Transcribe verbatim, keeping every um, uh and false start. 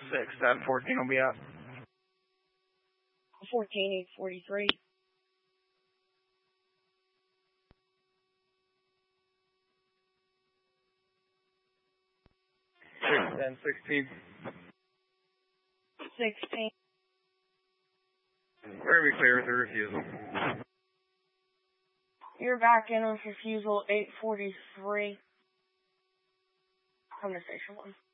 six, ten, fourteen will be up. fourteen, eight forty-three. six, ten, sixteen. sixteen. We're going to be clear with the refusal. You're back in with refusal eight forty-three. Come to station one.